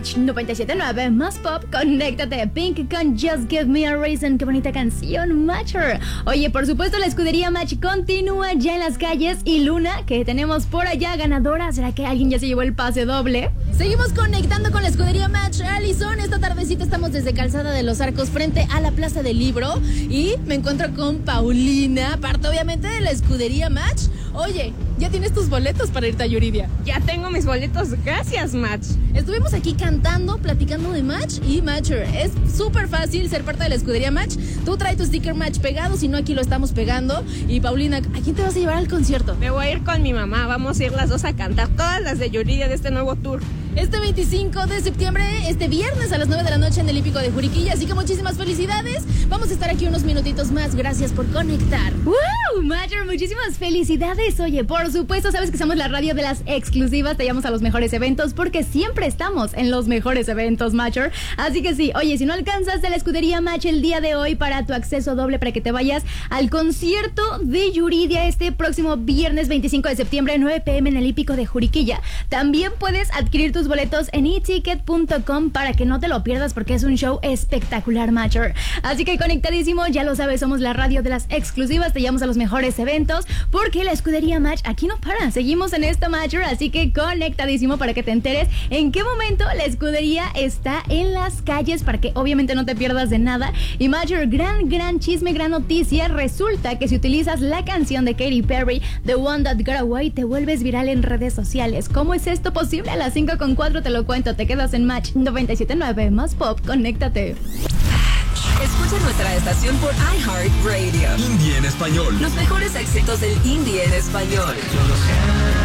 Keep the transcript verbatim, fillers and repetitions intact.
Match noventa y siete punto nueve más pop, conéctate. Pink con Just Give Me a Reason. Qué bonita canción, Matcher. Oye, por supuesto, la escudería Match continúa ya en las calles. Y Luna, que tenemos por allá ganadora. ¿Será que alguien ya se llevó el pase doble? Seguimos conectando con la escudería Match. Allison, esta tardecita estamos desde Calzada de los Arcos frente a la Plaza del Libro. Y me encuentro con Paulina, parte obviamente de la escudería Match. Oye, ¿ya tienes tus boletos para irte a Yuridia? Ya tengo mis boletos, gracias, Match. Estuvimos aquí cantando, platicando de Match y Matcher. Es súper fácil ser parte de la escudería Match. Tú trae tu sticker Match pegado, si no aquí lo estamos pegando. Y Paulina, ¿a quién te vas a llevar al concierto? Me voy a ir con mi mamá, vamos a ir las dos a cantar todas las de Yuridia de este nuevo tour. Este veinticinco de septiembre, este viernes a las nueve de la noche en el Hípico de Juriquilla. Así que muchísimas felicidades. Vamos a estar aquí unos minutitos más. Gracias por conectar. ¡Wow! Matcher, muchísimas felicidades. Oye, por supuesto, sabes que somos la radio de las exclusivas. Te llevamos a los mejores eventos porque siempre estamos en los mejores eventos, Matcher. Así que sí, oye, si no alcanzaste la escudería Match el día de hoy para tu acceso doble para que te vayas al concierto de Yuridia este próximo viernes veinticinco de septiembre, nueve pm en el Hípico de Juriquilla, también puedes adquirir tus boletos en e ticket punto com para que no te lo pierdas porque es un show espectacular, Matcher. Así que conectadísimo, ya lo sabes, somos la radio de las exclusivas, te llevamos a los mejores eventos porque la escudería Match aquí no para, seguimos en esta, Matcher, así que conectadísimo para que te enteres en qué momento la escudería está en las calles para que obviamente no te pierdas de nada. Y Matcher, gran, gran chisme, gran noticia, resulta que si utilizas la canción de Katy Perry, The One That Got Away, te vuelves viral en redes sociales. ¿Cómo es esto posible? A las cinco con cuatro te lo cuento, te quedas en Match noventa y siete punto nueve más pop, conéctate. Escucha nuestra estación por iHeartRadio. Indie en español. Los mejores éxitos del indie en español.